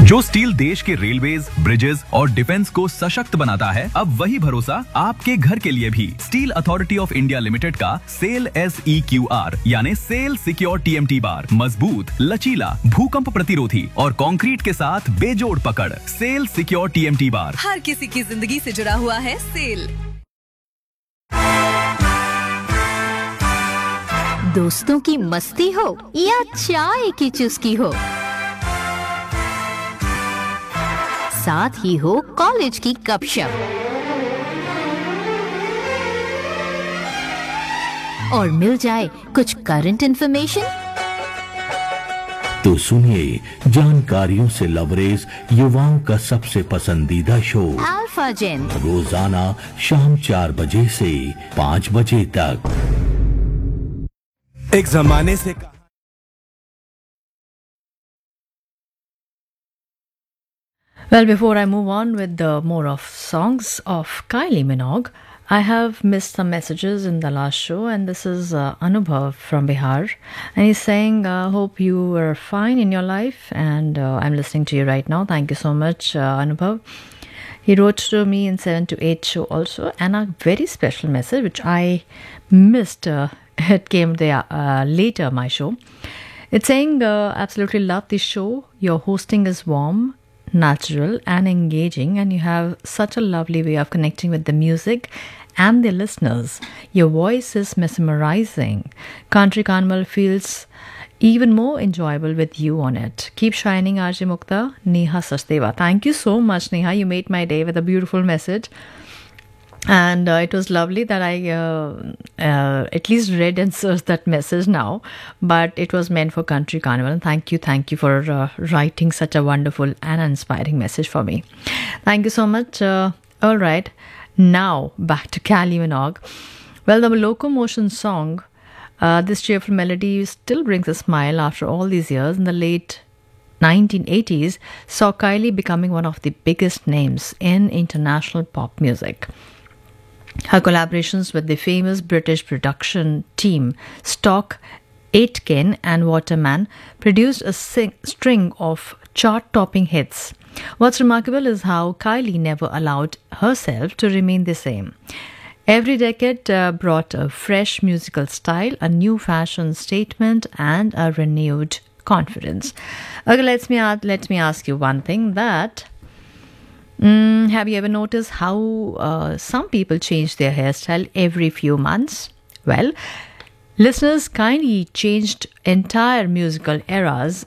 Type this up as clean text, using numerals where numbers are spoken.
जो स्टील देश के रेलवेज, ब्रिजेस और डिफेंस को सशक्त बनाता है, अब वही भरोसा आपके घर के लिए भी। Steel authority of India limited का सेल SEQR यानी सेल सिक्योर TMT बार मजबूत, लचीला, भूकंप प्रतिरोधी और कंक्रीट के साथ बेजोड़ पकड़। सेल सिक्योर TMT बार हर किसी की जिंदगी से जुड़ा हुआ है। सेल। दोस्तों की मस्ती हो या चाय की चुस्की हो, साथ ही हो कॉलेज की गपशप और मिल जाए कुछ करंट इन्फॉर्मेशन, तो सुनिए जानकारियों से लबरेज युवाओं का सबसे पसंदीदा शो अल्फा जेन, रोजाना शाम 4 बजे से 5 बजे तक। एक जमाने से Well, before I move on with the more of songs of Kylie Minogue, I have missed some messages in the last show, and this is Anubhav from Bihar, and he's saying, "Hope you are fine in your life, and I'm listening to you right now. Thank you so much, Anubhav." He wrote to me in 7 to 8 show also, and a very special message which I missed. It came there later my show. It's saying, "Absolutely love this show. Your hosting is warm, natural and engaging, and you have such a lovely way of connecting with the music and the listeners. Your voice is mesmerizing. Country Carnival feels even more enjoyable with you on it. Keep shining, RJ Mukta." Neha Sachdeva. Thank you so much, Neha. You made my day with a beautiful message. And it was lovely that I at least read and searched that message now. But it was meant for Country Carnival. And thank you for writing such a wonderful and inspiring message for me. Thank you so much. All right. Now, back to Kylie Minogue. Well, the Locomotion song, this cheerful melody still brings a smile after all these years. In the late 1980s, saw Kylie becoming one of the biggest names in international pop music. Her collaborations with the famous British production team Stock Aitken and Waterman produced a string of chart-topping hits. What's remarkable is how Kylie never allowed herself to remain the same. Every decade brought a fresh musical style, a new fashion statement, and a renewed confidence. Okay, let me ask you one thing that... have you ever noticed how some people change their hairstyle every few months? Well, listeners, Kylie changed entire musical eras